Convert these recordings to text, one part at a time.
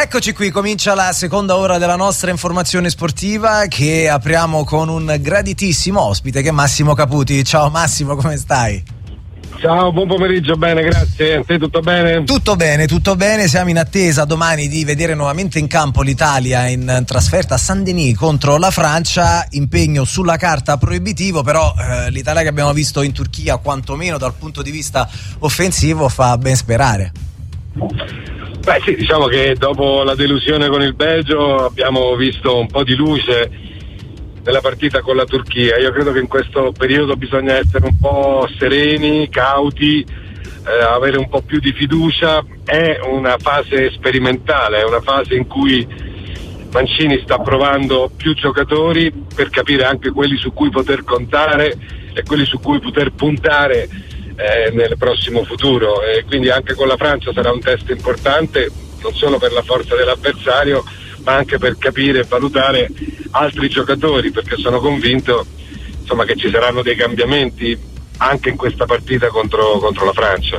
Eccoci qui, comincia la seconda ora della nostra informazione sportiva che apriamo con un graditissimo ospite che è Massimo Caputi. Ciao Massimo, come stai? Ciao, buon pomeriggio, bene, grazie. A te tutto bene? Tutto bene, siamo in attesa domani di vedere nuovamente in campo l'Italia in trasferta a Saint-Denis contro la Francia, impegno sulla carta proibitivo, però l'Italia che abbiamo visto in Turchia, quantomeno dal punto di vista offensivo, fa ben sperare. Beh sì, diciamo che dopo la delusione con il Belgio abbiamo visto un po' di luce nella partita con la Turchia. Io credo che in questo periodo bisogna essere un po' sereni, cauti, avere un po' più di fiducia. È una fase sperimentale, è una fase in cui Mancini sta provando più giocatori per capire anche quelli su cui poter contare e quelli su cui poter puntare nel prossimo futuro, e quindi anche con la Francia sarà un test importante, non solo per la forza dell'avversario ma anche per capire e valutare altri giocatori, perché sono convinto insomma che ci saranno dei cambiamenti anche in questa partita contro la Francia.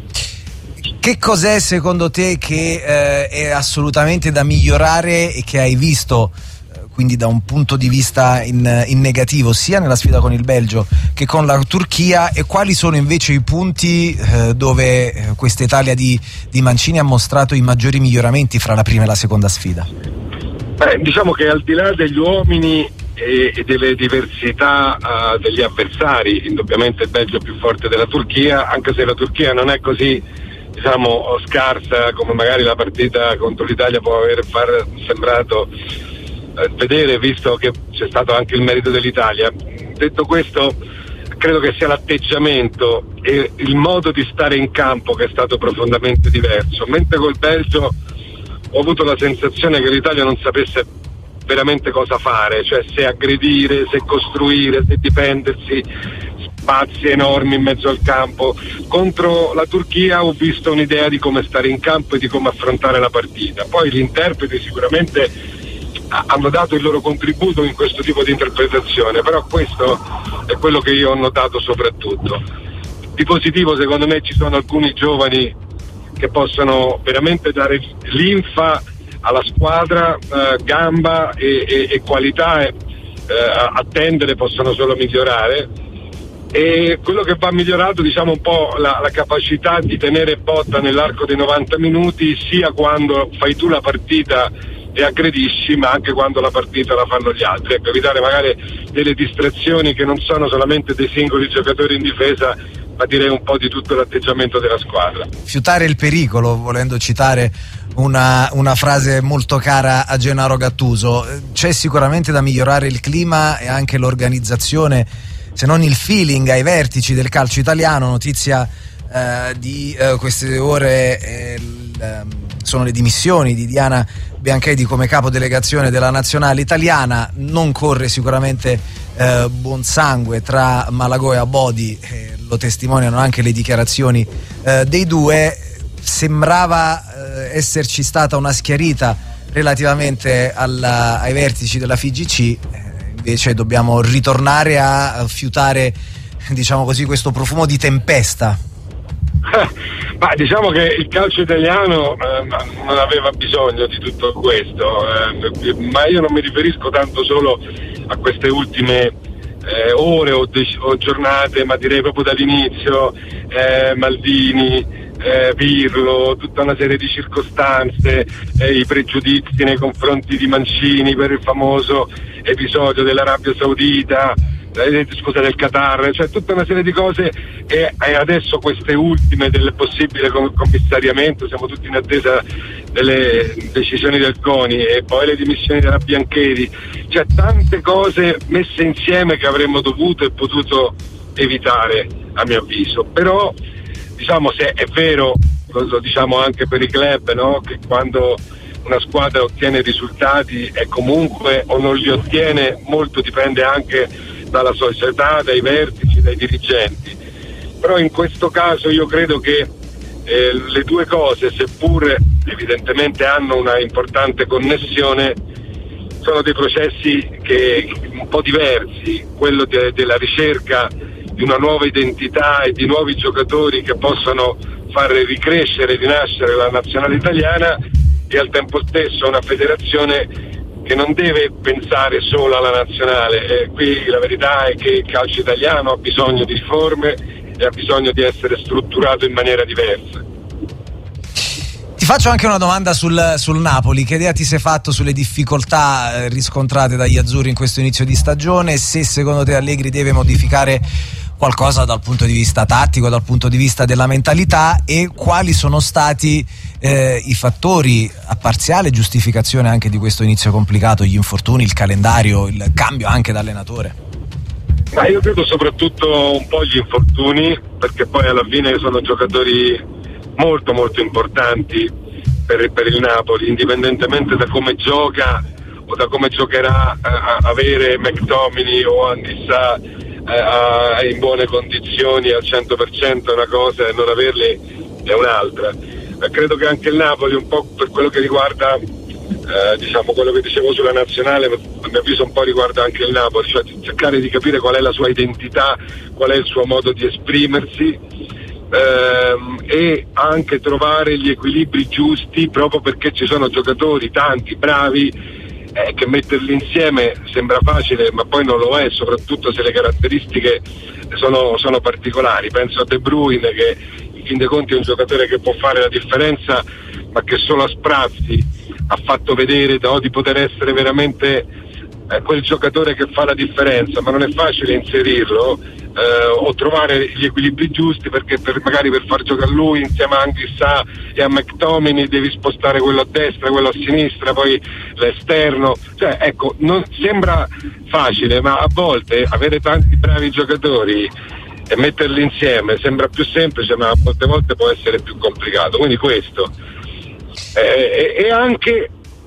Che cos'è secondo te che è assolutamente da migliorare e che hai visto quindi da un punto di vista in negativo sia nella sfida con il Belgio che con la Turchia, e quali sono invece i punti dove questa Italia di Mancini ha mostrato i maggiori miglioramenti fra la prima e la seconda sfida? Diciamo che al di là degli uomini e delle diversità degli avversari, indubbiamente il Belgio è più forte della Turchia, anche se la Turchia non è così scarsa come magari la partita contro l'Italia può far sembrato vedere, visto che c'è stato anche il merito dell'Italia. Detto questo, credo che sia l'atteggiamento e il modo di stare in campo che è stato profondamente diverso. Mentre col Belgio ho avuto la sensazione che l'Italia non sapesse veramente cosa fare, cioè se aggredire, se costruire, se difendersi, spazi enormi in mezzo al campo. Contro la Turchia ho visto un'idea di come stare in campo e di come affrontare la partita. Poi gli interpreti sicuramente hanno dato il loro contributo in questo tipo di interpretazione, però questo è quello che io ho notato soprattutto. Di positivo secondo me ci sono alcuni giovani che possono veramente dare linfa alla squadra, gamba e qualità, attendere possono solo migliorare, e quello che va migliorato diciamo un po' la capacità di tenere botta nell'arco dei 90 minuti, sia quando fai tu la partita e aggredisci, ma anche quando la partita la fanno gli altri. Ecco, evitare magari delle distrazioni che non sono solamente dei singoli giocatori in difesa, ma direi un po' di tutto l'atteggiamento della squadra. Fiutare il pericolo, volendo citare una frase molto cara a Gennaro Gattuso. C'è sicuramente da migliorare il clima e anche l'organizzazione, se non il feeling ai vertici del calcio italiano. Notizia di queste ore sono le dimissioni di Diana Bianchedi come capodelegazione della nazionale italiana. Non corre sicuramente buon sangue tra Malagò e Abodi, lo testimoniano anche le dichiarazioni dei due. Sembrava esserci stata una schiarita relativamente ai vertici della FIGC, invece dobbiamo ritornare a fiutare, diciamo così, questo profumo di tempesta. Ma diciamo che il calcio italiano non aveva bisogno di tutto questo, ma io non mi riferisco tanto solo a queste ultime ore o giornate, ma direi proprio dall'inizio. Maldini, Pirlo, tutta una serie di circostanze, i pregiudizi nei confronti di Mancini per il famoso episodio dell'Arabia Saudita, del Qatar, cioè tutta una serie di cose, e adesso queste ultime del possibile commissariamento, siamo tutti in attesa delle decisioni del CONI, e poi le dimissioni della Bianchedi, cioè tante cose messe insieme che avremmo dovuto e potuto evitare, a mio avviso. Però diciamo, se è vero, lo diciamo anche per i club, no? Che quando una squadra ottiene risultati e comunque o non li ottiene, molto dipende anche dalla società, dai vertici, dai dirigenti. Però in questo caso io credo che le due cose, seppur evidentemente hanno una importante connessione, sono dei processi che un po' diversi. Quello della ricerca di una nuova identità e di nuovi giocatori che possano far ricrescere, rinascere la nazionale italiana, e al tempo stesso una federazione che non deve pensare solo alla nazionale. Qui la verità è che il calcio italiano ha bisogno di riforme e ha bisogno di essere strutturato in maniera diversa. Ti faccio anche una domanda sul Napoli. Che idea ti sei fatto sulle difficoltà riscontrate dagli azzurri in questo inizio di stagione? Se secondo te Allegri deve modificare qualcosa dal punto di vista tattico, dal punto di vista della mentalità, e quali sono stati i fattori a parziale giustificazione anche di questo inizio complicato, gli infortuni, il calendario, il cambio anche d'allenatore? Ma io credo soprattutto un po' gli infortuni, perché poi alla fine sono giocatori molto molto importanti per il Napoli, indipendentemente da come gioca o da come giocherà. Avere McTominay o Anguissa in buone condizioni al 100% è una cosa e non averli è un'altra. Credo che anche il Napoli, un po' per quello che riguarda quello che dicevo sulla nazionale, a mio avviso un po' riguarda anche il Napoli, cioè cercare di capire qual è la sua identità, qual è il suo modo di esprimersi, e anche trovare gli equilibri giusti, proprio perché ci sono giocatori tanti bravi che metterli insieme sembra facile, ma poi non lo è, soprattutto se le caratteristiche sono particolari. Penso a De Bruyne, che in fin dei conti è un giocatore che può fare la differenza, ma che solo a sprazzi ha fatto vedere di poter essere veramente quel giocatore che fa la differenza, ma non è facile inserirlo o trovare gli equilibri giusti, perché magari per far giocare lui insieme a Anguissa e a McTominay devi spostare quello a destra, quello a sinistra, poi l'esterno, cioè ecco, non sembra facile, ma a volte avere tanti bravi giocatori e metterli insieme sembra più semplice, ma a volte può essere più complicato. Quindi questo e anche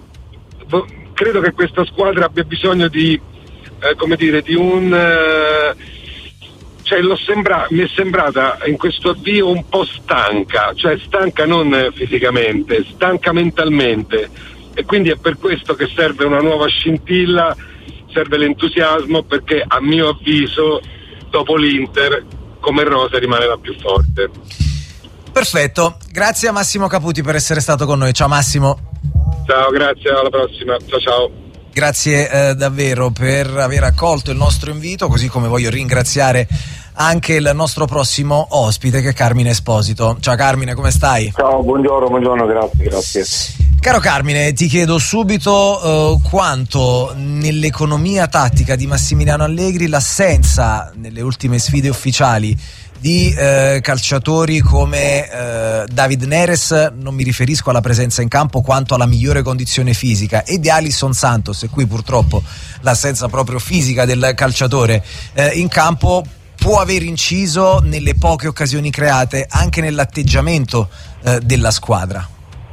credo che questa squadra abbia bisogno di di un cioè mi è sembrata in questo avvio un po' stanca, cioè stanca non fisicamente, stanca mentalmente, e quindi è per questo che serve una nuova scintilla, serve l'entusiasmo, perché a mio avviso dopo l'Inter come rosa rimane la più forte. Perfetto, grazie a Massimo Caputi per essere stato con noi. Ciao Massimo. Ciao, grazie, alla prossima, ciao. Grazie davvero per aver accolto il nostro invito, così come voglio ringraziare anche il nostro prossimo ospite, che è Carmine Esposito. Ciao Carmine, come stai? Ciao, buongiorno, grazie. Caro Carmine, ti chiedo subito quanto nell'economia tattica di Massimiliano Allegri l'assenza nelle ultime sfide ufficiali di calciatori come David Neres, non mi riferisco alla presenza in campo quanto alla migliore condizione fisica, e di Alisson Santos, e qui purtroppo l'assenza proprio fisica del calciatore in campo, può aver inciso nelle poche occasioni create, anche nell'atteggiamento della squadra?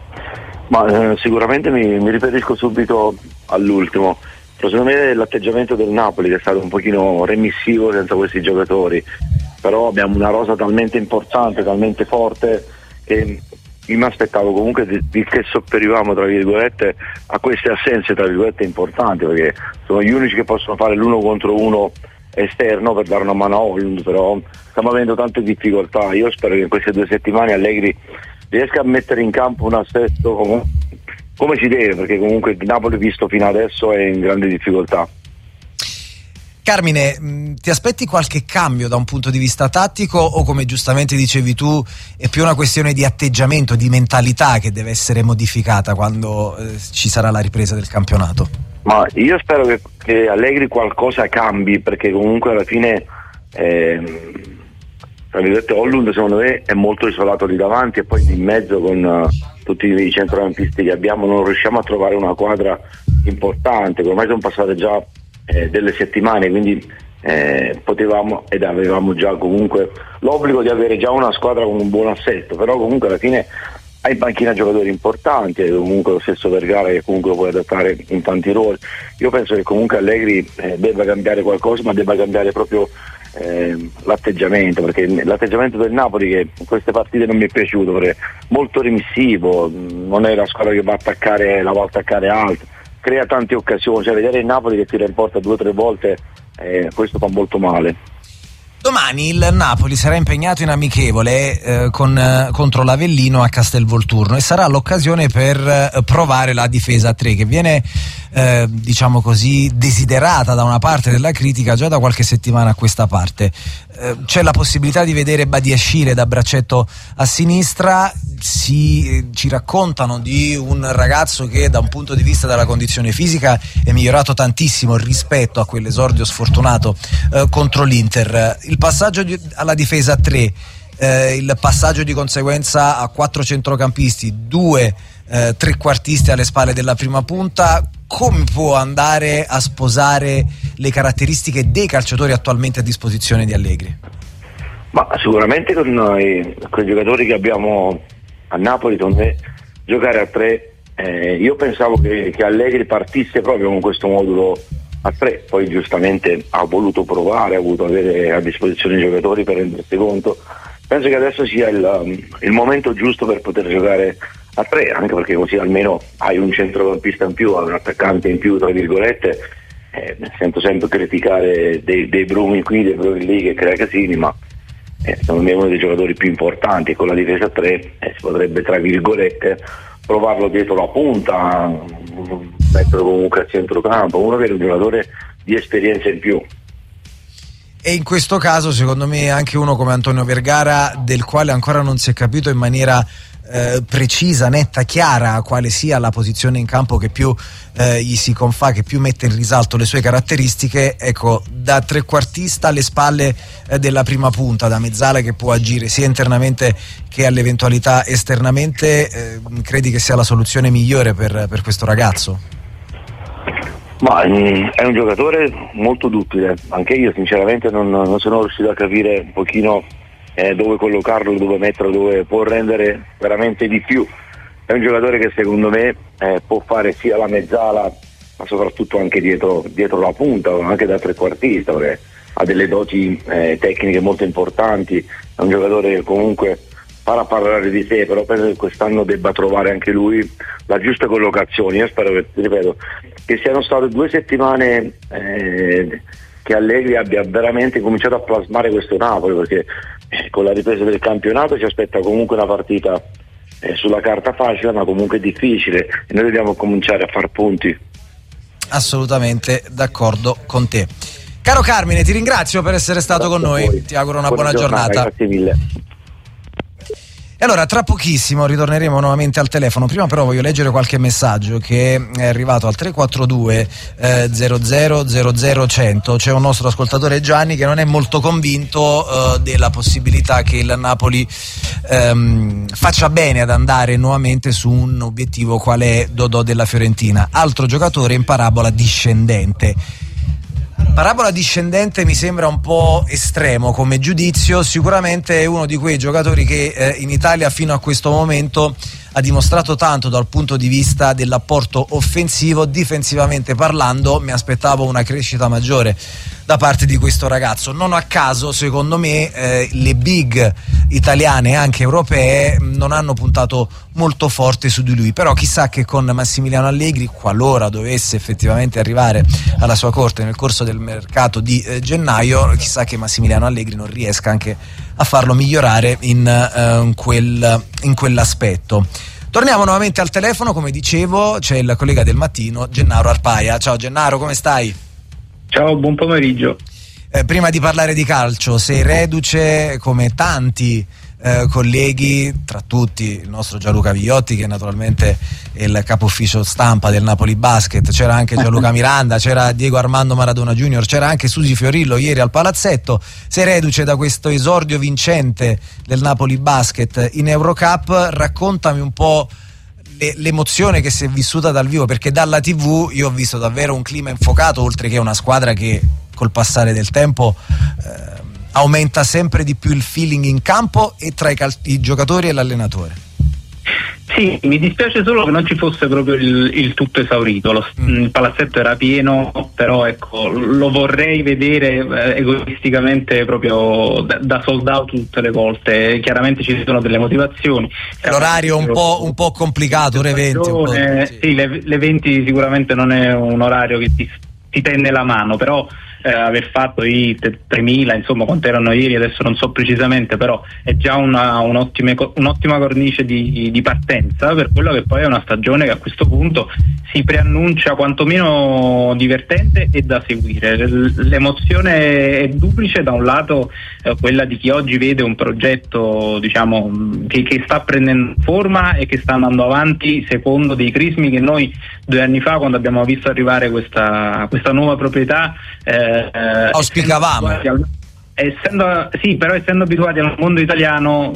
Ma sicuramente mi riferisco subito all'ultimo. Secondo me l'atteggiamento del Napoli, che è stato un pochino remissivo senza questi giocatori, però abbiamo una rosa talmente importante, talmente forte, che io mi aspettavo comunque che sopperivamo, tra virgolette, a queste assenze, tra virgolette, importanti, perché sono gli unici che possono fare l'uno contro uno esterno per dare una mano a Højlund, però stiamo avendo tante difficoltà. Io spero che in queste 2 settimane Allegri riesca a mettere in campo un assetto come si deve, perché comunque il Napoli, visto fino adesso, è in grande difficoltà. Carmine, ti aspetti qualche cambio da un punto di vista tattico, o come giustamente dicevi tu è più una questione di atteggiamento, di mentalità che deve essere modificata quando ci sarà la ripresa del campionato? Ma io spero che Allegri qualcosa cambi, perché comunque alla fine tra virgolette Højlund secondo me è molto isolato lì davanti, e poi in mezzo con tutti i centrocampisti che abbiamo non riusciamo a trovare una quadra importante. Ormai sono passate già delle settimane, quindi potevamo ed avevamo già comunque l'obbligo di avere già una squadra con un buon assetto, però comunque alla fine hai in panchina giocatori importanti, comunque lo stesso Vergara, che comunque lo puoi adattare in tanti ruoli. Io penso che comunque Allegri debba cambiare qualcosa, ma debba cambiare proprio l'atteggiamento, perché l'atteggiamento del Napoli, che in queste partite non mi è piaciuto, perché molto remissivo, non è la squadra che va a attaccare, la va a attaccare alto, crea tante occasioni, cioè vedere il Napoli che tira in porta 2 o 3 volte, questo fa molto male. Domani il Napoli sarà impegnato in amichevole contro l'Avellino a Castelvolturno e sarà l'occasione per provare la difesa a 3 che viene diciamo così desiderata da una parte della critica già da qualche settimana a questa parte. C'è la possibilità di vedere Badiashile da braccetto a sinistra. Ci raccontano di un ragazzo che da un punto di vista della condizione fisica è migliorato tantissimo rispetto a quell'esordio sfortunato contro l'Inter. Il passaggio alla difesa a 3, il passaggio di conseguenza a 4 centrocampisti, 2 trequartisti alle spalle della prima punta, come può andare a sposare le caratteristiche dei calciatori attualmente a disposizione di Allegri? Ma sicuramente con i giocatori che abbiamo a Napoli, secondo me, giocare a 3, io pensavo che Allegri partisse proprio con questo modulo a 3, poi giustamente ha voluto provare, ha voluto avere a disposizione i giocatori per rendersi conto. Penso che adesso sia il momento giusto per poter giocare a 3, anche perché così almeno hai un centrocampista in più, hai un attaccante in più, tra virgolette. Sento sempre criticare dei Brumi qui, dei Brumi lì che crea casini, ma secondo me è uno dei giocatori più importanti. Con la difesa 3 si potrebbe, tra virgolette, provarlo dietro la punta, metterlo comunque a centrocampo, uno che è un giocatore di esperienza in più. E in questo caso secondo me anche uno come Antonio Vergara, del quale ancora non si è capito in maniera precisa, netta, chiara quale sia la posizione in campo che più gli si confà, che più mette in risalto le sue caratteristiche. Ecco, da trequartista alle spalle della prima punta, da mezzala che può agire sia internamente che all'eventualità esternamente, credi che sia la soluzione migliore per questo ragazzo? Ma è un giocatore molto duttile, anche io sinceramente non sono riuscito a capire un pochino dove collocarlo, dove metterlo, dove può rendere veramente di più. È un giocatore che secondo me può fare sia la mezzala, ma soprattutto anche dietro la punta, anche da trequartista, perché ha delle doti tecniche molto importanti. È un giocatore che comunque farà parlare di sé, però penso che quest'anno debba trovare anche lui la giusta collocazione. Io spero che siano state 2 settimane che Allegri abbia veramente cominciato a plasmare questo Napoli, perché con la ripresa del campionato ci aspetta comunque una partita sulla carta facile, ma comunque difficile, e noi dobbiamo cominciare a far punti. Assolutamente d'accordo con te. Caro Carmine, ti ringrazio per essere stato con noi, ti auguro una buona giornata. Grazie mille. E allora tra pochissimo ritorneremo nuovamente al telefono. Prima però voglio leggere qualche messaggio che è arrivato al 342 00 100. C'è un nostro ascoltatore, Gianni, che non è molto convinto della possibilità che il Napoli faccia bene ad andare nuovamente su un obiettivo qual è Dodò della Fiorentina, altro giocatore in parabola discendente. Parabola discendente mi sembra un po' estremo come giudizio. Sicuramente è uno di quei giocatori che in Italia fino a questo momento ha dimostrato tanto dal punto di vista dell'apporto offensivo. Difensivamente parlando mi aspettavo una crescita maggiore da parte di questo ragazzo. Non a caso, secondo me, le big italiane e anche europee non hanno puntato molto forte su di lui, però chissà che con Massimiliano Allegri, qualora dovesse effettivamente arrivare alla sua corte nel corso del mercato di gennaio, chissà che Massimiliano Allegri non riesca anche a farlo migliorare in quell'aspetto. Torniamo nuovamente al telefono, come dicevo c'è il collega del mattino, Gennaro Arpaia. Ciao Gennaro, come stai? Ciao, buon pomeriggio. Prima di parlare di calcio, sei reduce come tanti colleghi, tra tutti il nostro Gianluca Vigliotti, che naturalmente è il capo ufficio stampa del Napoli Basket, c'era anche Gianluca Miranda, c'era Diego Armando Maradona Junior, c'era anche Susi Fiorillo ieri al Palazzetto. Sei reduce da questo esordio vincente del Napoli Basket in Eurocup. Raccontami un po' l'emozione che si è vissuta dal vivo, perché dalla TV io ho visto davvero un clima infuocato, oltre che una squadra che col passare del tempo aumenta sempre di più il feeling in campo e tra i giocatori e l'allenatore. Sì, mi dispiace solo che non ci fosse proprio il tutto esaurito. Il palazzetto era pieno, però ecco, lo vorrei vedere egoisticamente proprio da sold out tutte le volte. Chiaramente ci sono delle motivazioni. L'orario un po' complicato, ore 20. Sì, le 20 sicuramente non è un orario che ti tende la mano, però aver fatto i 3.000, insomma quanto erano ieri adesso non so precisamente, però è già un'ottima cornice di partenza per quello che poi è una stagione che a questo punto si preannuncia quantomeno divertente e da seguire. L'emozione è duplice: da un lato quella di chi oggi vede un progetto, diciamo, che sta prendendo forma e che sta andando avanti secondo dei crismi che noi 2 anni fa, quando abbiamo visto arrivare questa nuova proprietà, auspicavamo. Essendo abituati al mondo italiano,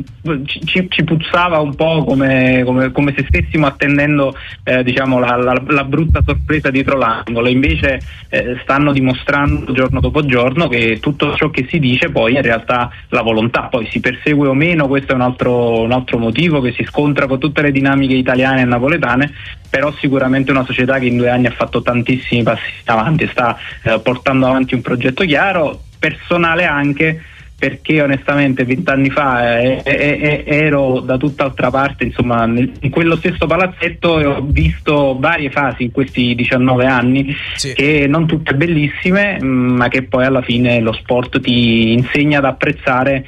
ci puzzava un po' come se stessimo attendendo diciamo la brutta sorpresa dietro l'angolo. Invece stanno dimostrando giorno dopo giorno che tutto ciò che si dice poi in realtà la volontà poi si persegue o meno. Questo è un altro motivo che si scontra con tutte le dinamiche italiane e napoletane, però sicuramente una società che in 2 anni ha fatto tantissimi passi avanti, sta portando avanti un progetto chiaro, personale anche, perché onestamente 20 anni fa ero da tutt'altra parte, insomma in quello stesso palazzetto, e ho visto varie fasi in questi 19 anni, sì, che non tutte bellissime, ma che poi alla fine lo sport ti insegna ad apprezzare,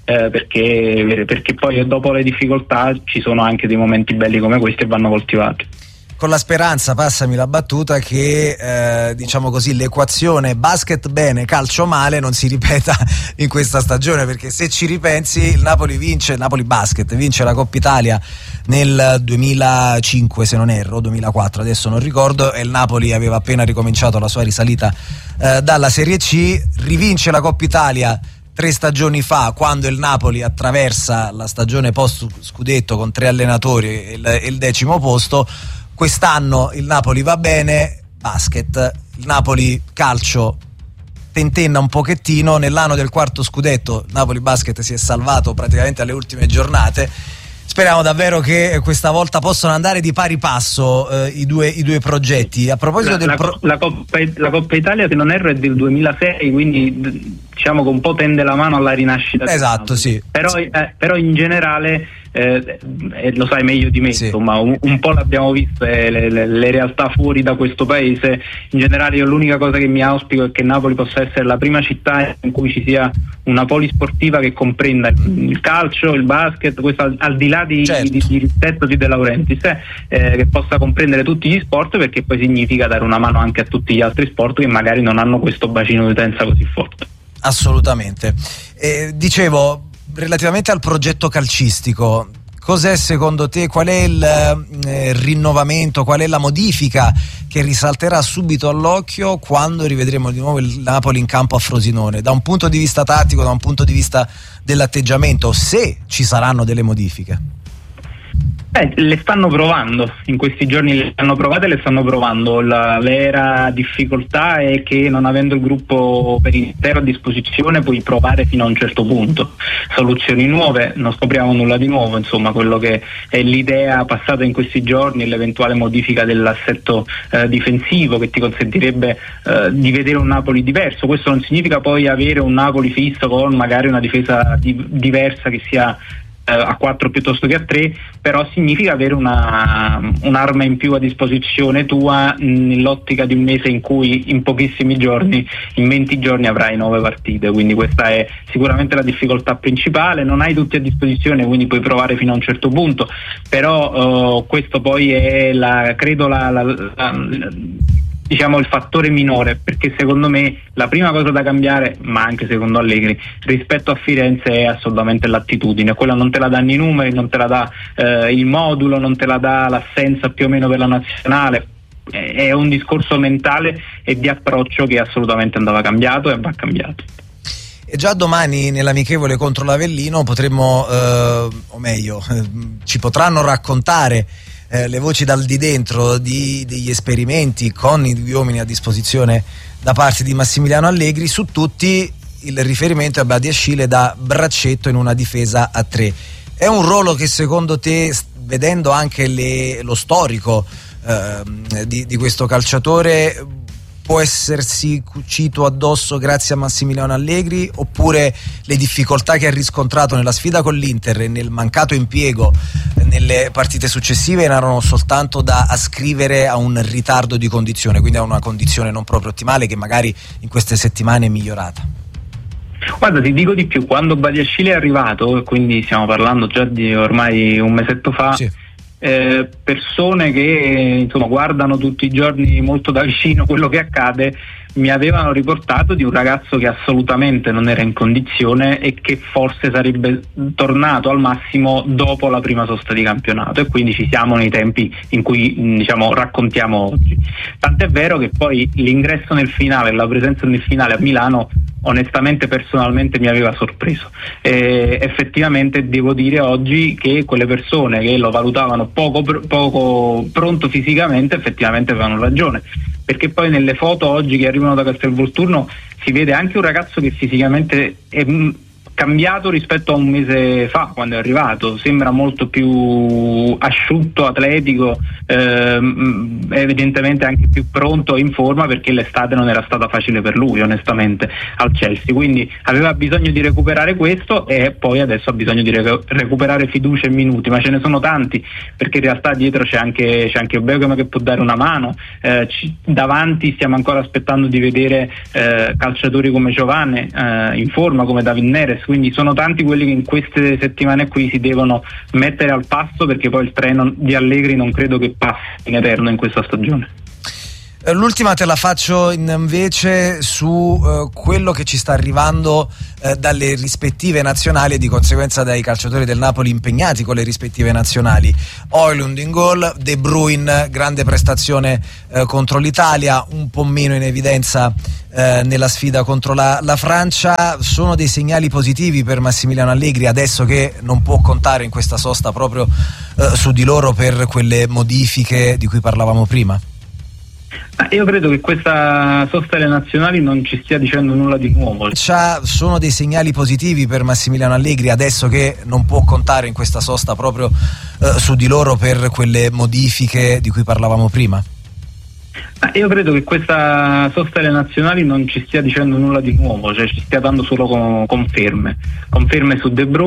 perché poi dopo le difficoltà ci sono anche dei momenti belli come questi e vanno coltivati. Con la speranza, passami la battuta, che diciamo così l'equazione basket bene, calcio male non si ripeta in questa stagione, perché se ci ripensi il Napoli Basket vince la Coppa Italia nel 2005 se non erro, 2004 adesso non ricordo, e il Napoli aveva appena ricominciato la sua risalita dalla Serie C, rivince la Coppa Italia 3 stagioni fa, quando il Napoli attraversa la stagione post scudetto con 3 allenatori e il 10° posto. Quest'anno il Napoli va bene, basket, il Napoli calcio tentenna un pochettino. Nell'anno del 4° scudetto il Napoli Basket si è salvato praticamente alle ultime giornate. Speriamo davvero che questa volta possano andare di pari passo i due progetti. A proposito la Coppa Italia, se non erro, è del 2006, quindi diciamo che un po' tende la mano alla rinascita. Esatto, sì. Però in generale lo sai meglio di me, sì, insomma un po' l'abbiamo visto, le realtà fuori da questo paese. In generale io l'unica cosa che mi auspico è che Napoli possa essere la prima città in cui ci sia una polisportiva che comprenda il calcio, il basket, questo al di là di rispetto di De Laurentiis, che possa comprendere tutti gli sport, perché poi significa dare una mano anche a tutti gli altri sport che magari non hanno questo bacino di utenza così forte. Assolutamente. Dicevo, relativamente al progetto calcistico, cos'è secondo te, qual è il rinnovamento, qual è la modifica che risalterà subito all'occhio quando rivedremo di nuovo il Napoli in campo a Frosinone, da un punto di vista tattico, da un punto di vista dell'atteggiamento, se ci saranno delle modifiche? Le stanno provando, in questi giorni le hanno provate e le stanno provando. La vera difficoltà è che, non avendo il gruppo per intero a disposizione, puoi provare fino a un certo punto. Soluzioni nuove, non scopriamo nulla di nuovo, insomma quello che è l'idea passata in questi giorni, l'eventuale modifica dell'assetto difensivo che ti consentirebbe di vedere un Napoli diverso. Questo non significa poi avere un Napoli fisso con magari una difesa diversa che sia a 4 piuttosto che a 3, però significa avere un'arma in più a disposizione tua nell'ottica di un mese in cui in pochissimi giorni, in 20 giorni avrai 9 partite, quindi questa è sicuramente la difficoltà principale. Non hai tutti a disposizione, quindi puoi provare fino a un certo punto, però questo poi è credo diciamo il fattore minore, perché secondo me la prima cosa da cambiare, ma anche secondo Allegri, rispetto a Firenze è assolutamente l'attitudine. Quella non te la danno i numeri, non te la dà il modulo, non te la dà l'assenza più o meno per la nazionale. È un discorso mentale e di approccio che assolutamente andava cambiato e va cambiato. E già domani nell'amichevole contro l'Avellino potremmo, o meglio, ci potranno raccontare le voci dal di dentro degli esperimenti con gli uomini a disposizione da parte di Massimiliano Allegri. Su tutti il riferimento a Badiashile da braccetto in una difesa a 3. È un ruolo che secondo te, vedendo anche lo storico di questo calciatore, può essersi cucito addosso grazie a Massimiliano Allegri, oppure le difficoltà che ha riscontrato nella sfida con l'Inter e nel mancato impiego nelle partite successive erano soltanto da ascrivere a un ritardo di condizione, quindi a una condizione non proprio ottimale che magari in queste settimane è migliorata? Guarda, ti dico di più, quando Badiashile è arrivato, quindi stiamo parlando già di ormai un mesetto fa, sì. Persone che insomma guardano tutti i giorni molto da vicino quello che accade mi avevano riportato di un ragazzo che assolutamente non era in condizione e che forse sarebbe tornato al massimo dopo la prima sosta di campionato, e quindi ci siamo nei tempi in cui diciamo raccontiamo oggi. Tant'è vero che poi l'ingresso nel finale, la presenza nel finale a Milano onestamente personalmente mi aveva sorpreso. Effettivamente devo dire oggi che quelle persone che lo valutavano poco pronto fisicamente effettivamente avevano ragione, perché poi nelle foto oggi che arrivano da Castelvolturno si vede anche un ragazzo che fisicamente è cambiato rispetto a un mese fa quando è arrivato, sembra molto più asciutto, atletico, evidentemente anche più pronto e in forma, perché l'estate non era stata facile per lui onestamente al Chelsea, quindi aveva bisogno di recuperare questo e poi adesso ha bisogno di recuperare fiducia e minuti, ma ce ne sono tanti, perché in realtà dietro c'è anche Beugam che può dare una mano, davanti stiamo ancora aspettando di vedere calciatori come Giovane in forma, come David Neres, quindi sono tanti quelli che in queste settimane qui si devono mettere al passo, perché poi il treno di Allegri non credo che passi in eterno in questa stagione. L'ultima te la faccio invece su quello che ci sta arrivando dalle rispettive nazionali e di conseguenza dai calciatori del Napoli impegnati con le rispettive nazionali. Højlund in gol, De Bruyne grande prestazione contro l'Italia, un po' meno in evidenza nella sfida contro la Francia. Sono dei segnali positivi per Massimiliano Allegri adesso che non può contare in questa sosta proprio su di loro per quelle modifiche di cui parlavamo prima? Io credo che questa sosta alle nazionali non ci stia dicendo nulla di nuovo. Sono dei segnali positivi per Massimiliano Allegri adesso che non può contare in questa sosta proprio su di loro per quelle modifiche di cui parlavamo prima? Io credo che questa sosta alle nazionali non ci stia dicendo nulla di nuovo, cioè ci stia dando solo conferme su De Bruyne.